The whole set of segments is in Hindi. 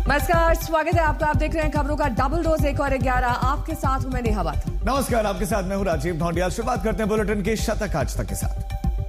नमस्कार, स्वागत है आपका। आप देख रहे हैं खबरों का डबल डोज 1 और 11। आपके साथ हूं मैं नेहा बाथा। नमस्कार, आपके साथ मैं हूं राजीव ढोंडियाल। शुरुआत करते हैं बुलेटिन की शतक आज तक के साथ।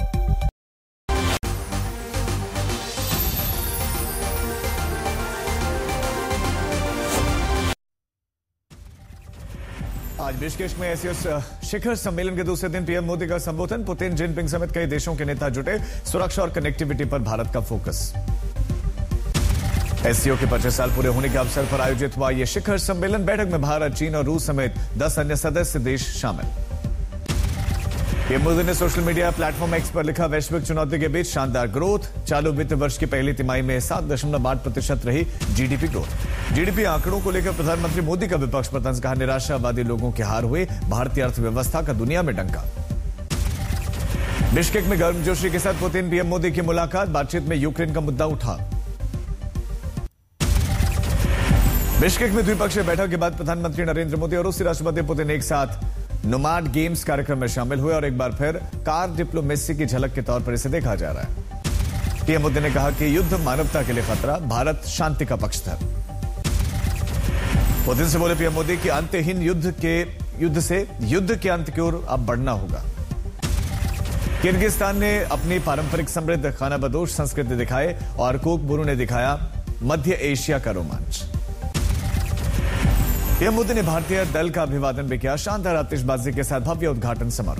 आज बिश्केक में एससीओ शिखर सम्मेलन के दूसरे दिन पीएम मोदी का संबोधन। पुतिन, जिनपिंग समेत कई देशों के नेता जुटे। सुरक्षा और कनेक्टिविटी पर भारत का फोकस। एससीओ के 25 साल पूरे होने के अवसर पर आयोजित हुआ यह शिखर सम्मेलन। बैठक में भारत, चीन और रूस समेत 10 अन्य सदस्य देश शामिल। पीएम मोदी ने सोशल मीडिया प्लेटफॉर्म एक्स पर लिखा, वैश्विक चुनौती के बीच शानदार ग्रोथ। चालू वित्त वर्ष की पहली तिमाही में 7.8% रही जीडीपी ग्रोथ। जीडीपी आंकड़ों को लेकर प्रधानमंत्री मोदी का विपक्ष पर तंज। कहा, निराशावादी लोगों के हार हुए, भारतीय अर्थव्यवस्था का दुनिया में डंका। बिश्केक में गर्मजोशी के साथ पुतिन, पीएम मोदी की मुलाकात। बातचीत में यूक्रेन का मुद्दा उठा। बिश्केक में द्विपक्षीय बैठक के बाद प्रधानमंत्री नरेंद्र मोदी और रूसी राष्ट्रपति पुतिन एक साथ नोमाड गेम्स कार्यक्रम में शामिल हुए और एक बार फिर कार डिप्लोमेसी की झलक के तौर पर इसे देखा जा रहा है। पीएम मोदी ने कहा कि युद्ध मानवता के लिए खतरा, भारत शांति का पक्षधर। पुतिन से बोले पीएम मोदी कि अंतहीन युद्ध के अंत की ओर अब बढ़ना होगा। किर्गिस्तान ने अपनी पारंपरिक समृद्ध खानाबदोश संस्कृति दिखाए और कोकबुरू ने दिखाया मध्य एशिया का रोमांच। पीएम मोदी ने भारतीय दल का अभिवादन भी किया। शानदार आतिशबाजी के साथ भव्य उद्घाटन समारोह।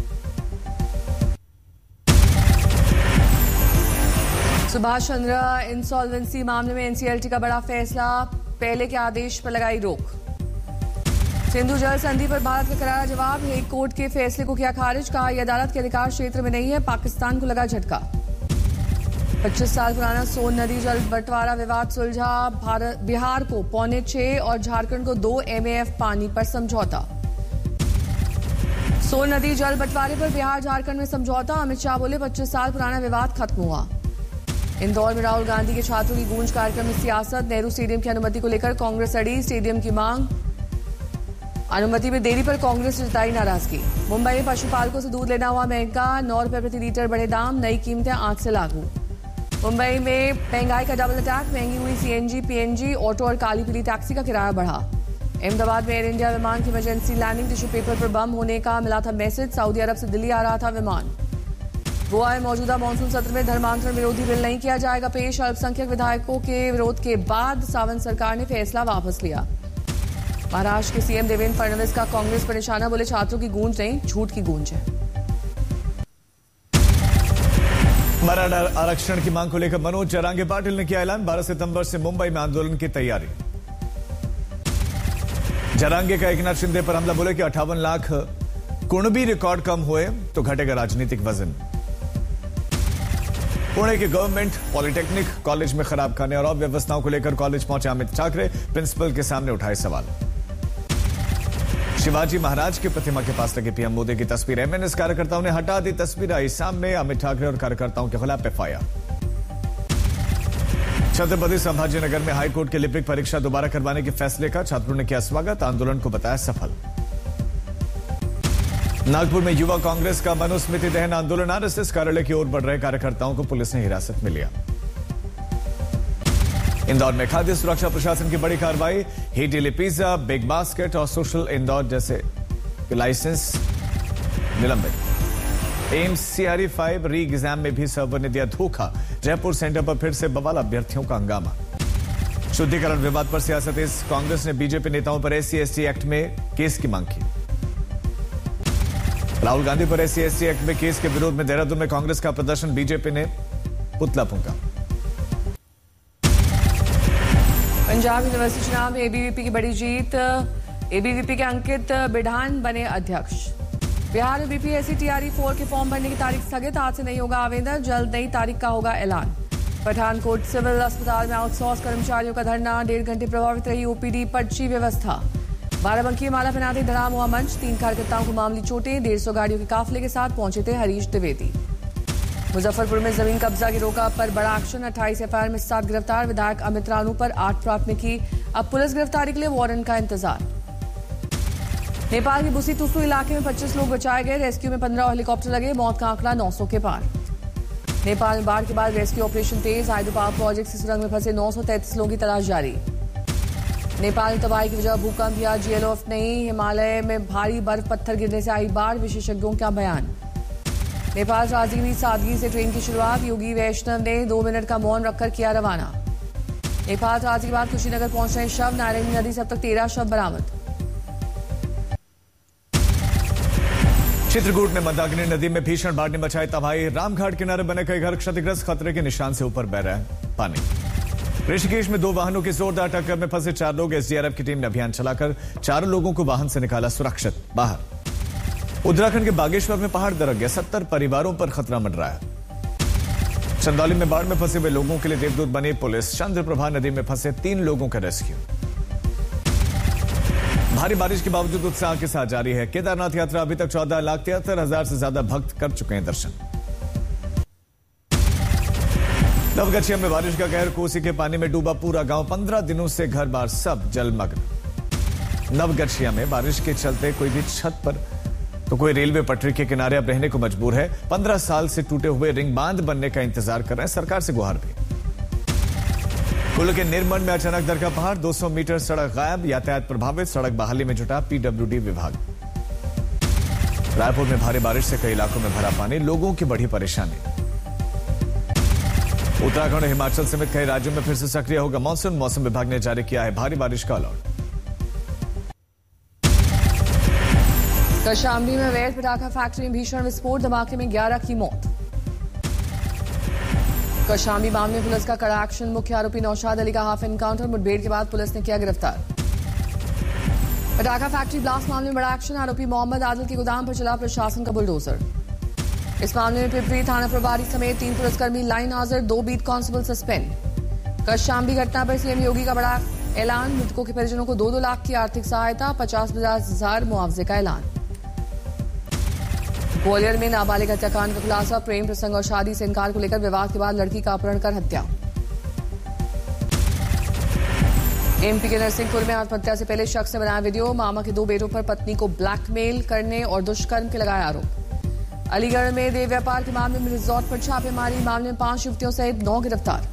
सुभाष चंद्र इंसॉल्वेंसी मामले में एनसीएलटी का बड़ा फैसला। पहले के आदेश पर लगाई रोक। सिंधु जल संधि पर भारत का करारा जवाब। हेग कोर्ट के फैसले को किया खारिज। कहा, यह अदालत के अधिकार क्षेत्र में नहीं है। पाकिस्तान को लगा झटका। 25 साल पुराना सोन नदी जल बंटवारा विवाद सुलझा। बिहार को 6.25 और झारखंड को 2 MAF पानी पर समझौता। सोन नदी जल बंटवारे पर बिहार झारखंड में समझौता। अमित शाह बोले 25 साल पुराना विवाद खत्म हुआ। इंदौर में राहुल गांधी के छात्रों की गूंज कार्यक्रम में सियासत। नेहरू स्टेडियम की अनुमति को लेकर कांग्रेस अड़ी। स्टेडियम की मांग। अनुमति में देरी पर कांग्रेस ने जताई नाराजगी। मुंबई में पशुपालकों से दूध लेना हुआ महंगा। 9 रुपए प्रति लीटर बढ़े दाम। नई कीमतें आज से लागू। मुंबई में महंगाई का डबल अटैक। महंगी हुई सीएनजी, पीएनजी, ऑटो और काली पीली टैक्सी का किराया बढ़ा। अहमदाबाद में एयर इंडिया विमान की इमरजेंसी लैंडिंग। टिश्यू पेपर पर बम होने का मिला था मैसेज। सऊदी अरब से दिल्ली आ रहा था विमान। गोवा में मौजूदा मानसून सत्र में धर्मांतरण विरोधी बिल नहीं किया जाएगा पेश। अल्पसंख्यक विधायकों के विरोध के बाद सावंत सरकार ने फैसला वापस लिया। महाराष्ट्र के सीएम देवेंद्र फडणवीस का कांग्रेस पर निशाना। बोले, छात्रों की गूंज नहीं, झूठ की गूंज है। मराठा आरक्षण की मांग को लेकर मनोज जरांगे पाटिल ने किया ऐलान। 12 सितंबर से मुंबई में आंदोलन की तैयारी। जरांगे का एकनाथ शिंदे पर हमला। बोले कि 58 लाख कुणबी रिकॉर्ड कम हुए तो घटेगा राजनीतिक वजन। पुणे के गवर्नमेंट पॉलिटेक्निक कॉलेज में खराब खाने और अव्यवस्थाओं को लेकर कॉलेज पहुंचे अमित ठाकरे। प्रिंसिपल के सामने उठाए सवाल। शिवाजी महाराज की प्रतिमा के पास लगे पीएम मोदी की तस्वीर। एमएनएस कार्यकर्ताओं ने हटा दी तस्वीर। आई सामने। अमित ठाकरे और कार्यकर्ताओं के खिलाफ एफआईआर। छत्रपति संभाजीनगर में हाईकोर्ट की लिपिक परीक्षा दोबारा करवाने के फैसले का छात्रों ने किया स्वागत। आंदोलन को बताया सफल। नागपुर में युवा कांग्रेस का मनुस्मृति दहन आंदोलन। आरएसएस कार्यालय की ओर बढ़ रहे कार्यकर्ताओं को पुलिस ने हिरासत में लिया। इंदौर में खाद्य सुरक्षा प्रशासन की बड़ी कार्रवाई। हीटिली पिज्जा, बिग बास्केट और सोशल इंदौर जैसे लाइसेंस निलंबित। एम्स CRE 5 री एग्जाम में भी सर्वर ने दिया धोखा। जयपुर सेंटर पर फिर से बवाल, अभ्यर्थियों का हंगामा। शुद्धिकरण विवाद पर सियासत। इस कांग्रेस ने बीजेपी नेताओं पर SC/ST एक्ट में केस की मांग की। राहुल गांधी पर SC/ST एक्ट में केस के विरोध में देहरादून में कांग्रेस का प्रदर्शन। बीजेपी ने पुतला फूंका। पंजाब यूनिवर्सिटी चुनाव में ABVP की बड़ी जीत। ABVP के अंकित बिढ़ान बने अध्यक्ष। बिहार में BPSC TRE 4 के फॉर्म भरने की तारीख स्थगित। आज से नहीं होगा आवेदन। जल्द नई तारीख का होगा ऐलान। पठानकोट सिविल अस्पताल में आउटसोर्स कर्मचारियों का धरना। 1.5 घंटे प्रभावित रही OPD पर्ची व्यवस्था। बाराबंकी माला पहनाते धड़ाम हुआ मंच। 3 कार्यकर्ताओं को मामूली चोटें। 150 गाड़ियों के काफिले के साथ पहुंचे थे हरीश द्विवेदी। मुजफ्फरपुर में जमीन कब्जा की रोका पर बड़ा एक्शन। 28 FIR में 7 गिरफ्तार। विधायक अमित रानू पर 8 प्राथमिकी। अब पुलिस गिरफ्तारी के लिए वारंट का इंतजार। नेपाल के बुसी तुसु इलाके में 25 लोग बचाए गए। रेस्क्यू में 15 हेलीकॉप्टर लगे। मौत का आंकड़ा 900 के पार। नेपाल में बाढ़ के बाद रेस्क्यू ऑपरेशन तेज। हाइड्रो पावर प्रोजेक्ट से सुरंग में फंसे 933 लोगों की तलाश जारी। नेपाल में तबाही की वजह भूकंप या GLOF नहीं, हिमालय में भारी बर्फ पत्थर गिरने से आई बाढ़, विशेषज्ञों का बयान। नेपाल राजी में सादगी से ट्रेन की शुरुआत, योगी वैष्णव ने 2 मिनट का मौन रखकर किया रवाना। नेपाल राजी के बाद कुशीनगर पहुंच रहे शव, नारायणी नदी से अब तक 13 शव बरामद। चित्रकूट में मंदाकिनी नदी में भीषण बाढ़ ने मचाई तबाही, रामघाट किनारे बने कई घर क्षतिग्रस्त, खतरे के निशान से ऊपर बह रहा है पानी। ऋषिकेश में 2 वाहनों की जोरदार टक्कर में फंसे 4 लोग, SDRF की टीम ने अभियान चलाकर 4 लोगों को वाहन से निकाला सुरक्षित बाहर। उत्तराखंड के बागेश्वर में पहाड़ दरक गया, 70 परिवारों पर खतरा मंडरा है। चंदौली में बाढ़ में फंसे हुए लोगों के लिए देवदूत बनी पुलिस, चंद्रप्रभा नदी में फंसे 3 लोगों का रेस्क्यू। भारी बारिश के बावजूद उत्साह के साथ जारी है केदारनाथ यात्रा, अभी तक 14,73,000 से ज्यादा भक्त कर चुके हैं दर्शन। नवगछिया में बारिश का कहर, कोसी के पानी में डूबा पूरा गांव, 15 दिनों से घर बार सब जलमग्न। नवगछिया में बारिश के चलते कोई भी छत पर तो कोई रेलवे पटरी के किनारे अब रहने को मजबूर है। 15 साल से टूटे हुए रिंग बांध बनने का इंतजार कर रहे हैं, सरकार से गुहार भी। कुल्लू के निर्मल में अचानक दरका पहाड़, 200 मीटर सड़क गायब, यातायात प्रभावित, सड़क बहाली में जुटा PWD विभाग। रायपुर में भारी बारिश से कई इलाकों में भरा पानी, लोगों की बढ़ी परेशानी। उत्तराखंड और हिमाचल समेत कई राज्यों में फिर से सक्रिय होगा मानसून, मौसम विभाग ने जारी किया है भारी बारिश का अलर्ट। कौशाम्बी में अवैध पटाखा फैक्ट्री में भीषण विस्फोट, धमाके में 11 की मौत। कौशाम्बी मामले में पुलिस का कड़ा एक्शन, मुख्य आरोपी नौशाद अली का हाफ एनकाउंटर, मुठभेड़ के बाद पुलिस ने किया गिरफ्तार। पटाखा फैक्ट्री ब्लास्ट मामले में बड़ा एक्शन, आरोपी मोहम्मद आदिल के गोदाम पर चला प्रशासन का बुलडोजर। इस मामले में पिपरी थाना प्रभारी समेत 3 पुलिसकर्मी लाइन हाजिर, 2 बीट कांस्टेबल सस्पेंड। कौशाम्बी घटना पर CM योगी का बड़ा ऐलान, मृतकों के परिजनों को 2-2 लाख की आर्थिक सहायता, 50,000 मुआवजे का ऐलान। ग्वालियर में नाबालिग हत्याकांड का खुलासा, प्रेम प्रसंग और शादी से इनकार को लेकर विवाद के बाद लड़की का अपहरण कर हत्या। MP के नरसिंहपुर में आत्महत्या से पहले शख्स ने बनाया वीडियो, मामा के 2 बेटों पर पत्नी को ब्लैकमेल करने और दुष्कर्म के लगाए आरोप। अलीगढ़ में देह व्यापार के मामले में रिजॉर्ट पर छापेमारी, मामले में 5 युवतियों सहित 9 गिरफ्तार।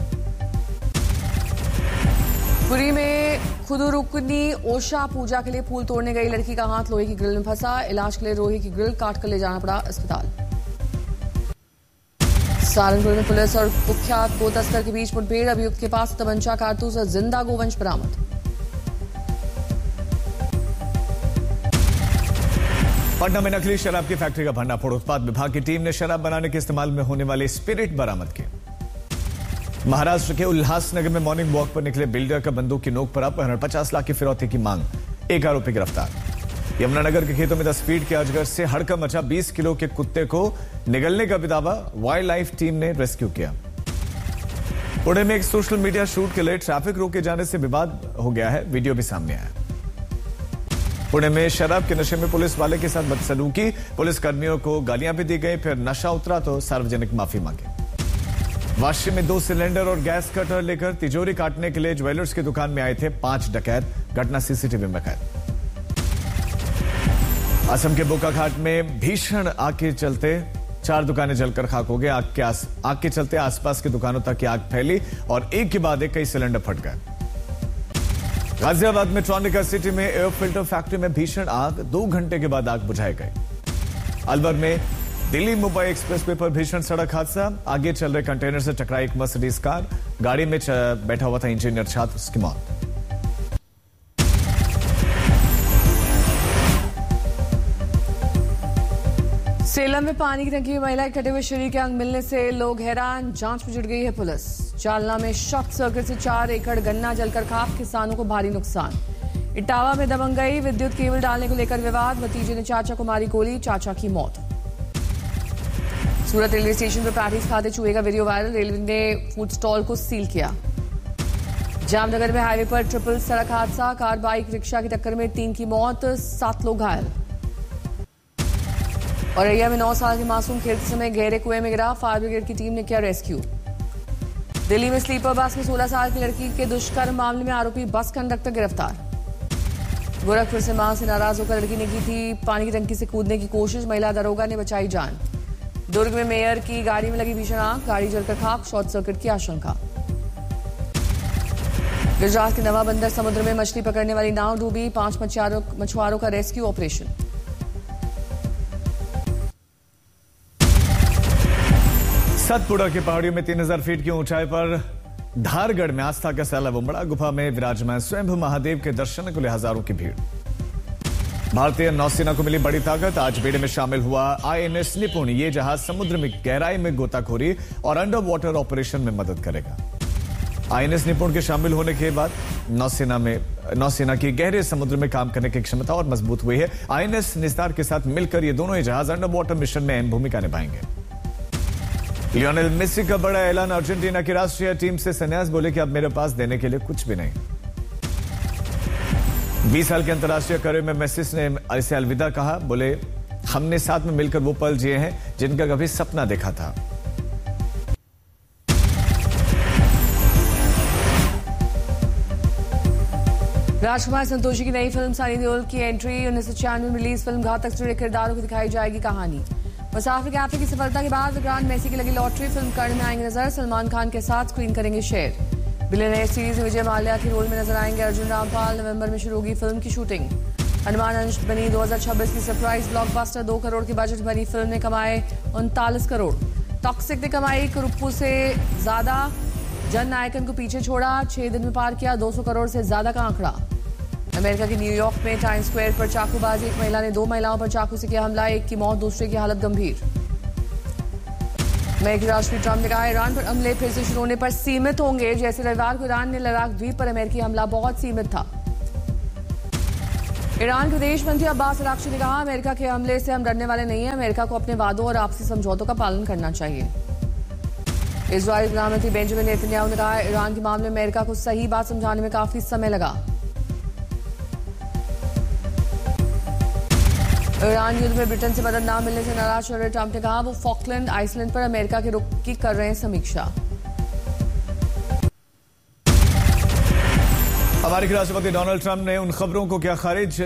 पुरी में खुदुरुकनी ओशा पूजा के लिए फूल तोड़ने गई लड़की का हाथ लोहे की ग्रिल में फंसा, इलाज के लिए लोहे की ग्रिल काट कर ले जाना पड़ा अस्पताल। सहारनपुर में पुलिस और कुख्यात गो तस्कर के बीच मुठभेड़, अभियुक्त के पास तमंचा, कारतूस और जिंदा गोवंश बरामद। पटना में नकली शराब की फैक्ट्री का भंडाफोड़, उत्पाद विभाग की टीम ने शराब बनाने के इस्तेमाल में होने वाले स्पिरिट बरामद किए। महाराष्ट्र के उल्लासनगर में मॉर्निंग वॉक पर निकले बिल्डर का बंदूक की नोक पर अपहरण, 50 लाख की फिरौती की मांग, 1 आरोपी गिरफ्तार। यमुनानगर के खेतों में 10 फीट के अजगर से हड़कंप मचा, 20 किलो के कुत्ते को निगलने का दावा, वाइल्ड लाइफ टीम ने रेस्क्यू किया। पुणे में एक सोशल मीडिया शूट के लिए ट्रैफिक रोके जाने से विवाद हो गया है, वीडियो भी सामने आया। पुणे में शराब के नशे में पुलिस वाले के साथ बदसलूकी, पुलिस कर्मियों को गालियां भी दी गई, फिर नशा उतरा तो सार्वजनिक माफी मांगी। वाशी में 2 सिलेंडर और गैस कटर लेकर तिजोरी काटने के लिए ज्वेलर्स की दुकान में आए थे 5 डकैत, घटना CCTV में कैद। असम के बोकाखाट में भीषण आग के चलते 4 दुकानें जलकर खाक हो गए, आग के चलते आसपास की दुकानों तक की आग फैली और एक के बाद एक कई सिलेंडर फट गए। गाजियाबाद में ट्रॉनिका सिटी में एयर फिल्टर फैक्ट्री में भीषण आग, 2 घंटे के बाद आग बुझाई गई। अलवर में दिल्ली मुंबई एक्सप्रेसवे पर भीषण सड़क हादसा, आगे चल रहे कंटेनर से टकराई एक मर्सिडीज कार, गाड़ी में बैठा हुआ था इंजीनियर छात्र, उसकी मौत। सेलम में पानी की टंकी में महिला कटे हुए शरीर के अंग मिलने से लोग हैरान, जांच में जुट गई है पुलिस। जालना में शॉर्ट सर्किट से 4 एकड़ गन्ना जलकर खाक, किसानों को भारी नुकसान। इटावा में दबंगई, विद्युत केबल डालने को लेकर विवाद, भतीजे ने चाचा को मारी गोली, चाचा की मौत। सूरत रेलवे स्टेशन पर पैटीज खाते चूहे का वीडियो वायरल, रेलवे ने फूड स्टॉल को सील किया। जामनगर में हाईवे पर ट्रिपल सड़क हादसा, कार बाइक रिक्शा की टक्कर में 3 की मौत, 7 लोग घायल। औरैया में 9 साल के मासूम खेलते समय गहरे कुएं में गिरा, फायर ब्रिगेड की टीम ने किया रेस्क्यू। दिल्ली में स्लीपर बस में 16 साल की लड़की के दुष्कर्म मामले में आरोपी बस कंडक्टर गिरफ्तार। गोरखपुर से मां से नाराज होकर लड़की ने की थी पानी की टंकी से कूदने की कोशिश, महिला दरोगा ने बचाई जान। दुर्ग में मेयर की गाड़ी में लगी भीषण आग, गाड़ी जलकर खाक, शॉर्ट सर्किट की आशंका। गुजरात के नवा बंदर समुद्र में मछली पकड़ने वाली नाव डूबी, 5 मछुआरों का रेस्क्यू ऑपरेशन। सतपुड़ा की पहाड़ियों में 3000 फीट की ऊंचाई पर धारगढ़ में आस्था का सैलाब उमड़ा, गुफा में विराजमान स्वयंभू महादेव के दर्शन के लिए हजारों की भीड़। भारतीय नौसेना को मिली बड़ी ताकत, आज बेड़े में शामिल हुआ आईएनएस निपुण। ये जहाज समुद्र में गहराई में गोताखोरी और अंडर वाटर ऑपरेशन में मदद करेगा। आईएनएस निपुण के शामिल होने के बाद नौसेना की गहरे समुद्र में काम करने की क्षमता और मजबूत हुई है। आईएनएस निस्तार के साथ मिलकर ये दोनों ही जहाज अंडर वाटर मिशन में अहम भूमिका निभाएंगे। लियोनेल मेसी का बड़ा ऐलान, अर्जेंटीना की राष्ट्रीय टीम से संन्यास, बोले कि अब मेरे पास देने के लिए कुछ भी नहीं। 20 साल के अंतर्राष्ट्रीय करियर में मेसी ने इसे अलविदा कहा, बोले हमने साथ में मिलकर वो पल जिए हैं जिनका कभी सपना देखा था। राजकुमार संतोषी की नई फिल्म सनी देओल की एंट्री, 1996 में रिलीज फिल्म घातक से जुड़े किरदारों की दिखाई जाएगी कहानी। मुसाफिर कैफे की सफलता के बाद विक्रांत मैसी की लगी लॉटरी, फिल्म कर्ण में आएंगे नजर, सलमान खान के साथ स्क्रीन करेंगे शेयर। बिलियनेयर सीरीज में विजय माल्या के रोल में नजर आएंगे अर्जुन रामपाल, नवंबर में शुरू होगी फिल्म की शूटिंग। हनुमान अंश बनी 2026 की सरप्राइज ब्लॉकबस्टर, 2 करोड़ की बजट भरी फिल्म ने कमाए 39 करोड़। टॉक्सिक ने कमाई कुरुप्पू से ज्यादा, जन नायकन को पीछे छोड़ा, 6 दिन में पार किया 200 करोड़ से ज्यादा का आंकड़ा। अमेरिका के न्यूयॉर्क में टाइम स्क्वायर पर चाकूबाजी, एक महिला ने 2 महिलाओं पर चाकू से किया हमला, एक की मौत, दूसरे की हालत गंभीर। अमेरिकी राष्ट्रपति ट्रंप ने कहा ईरान पर हमले फिर से शुरू होने पर सीमित होंगे, जैसे रविवार को ईरान ने लद्दाख द्वीप पर अमेरिकी हमला बहुत सीमित था। ईरान के विदेश मंत्री अब्बास अराक्ची ने कहा अमेरिका के हमले से हम डरने वाले नहीं हैं, अमेरिका को अपने वादों और आपसी समझौतों का पालन करना चाहिए। इजरायली प्रधानमंत्री बेंजामिन नेतन्याहू ने कहा ईरान के मामले में अमेरिका को सही बात समझाने में काफी समय लगा। ईरान युद्ध में ब्रिटेन से मदद न मिलने से नाराज डोनाल्ड ट्रंप ने कहा वो फॉकलैंड आइसलैंड पर अमेरिका के रुख की कर रहे हैं समीक्षा। अमेरिकी राष्ट्रपति डोनाल्ड ट्रंप ने उन खबरों को किया खारिज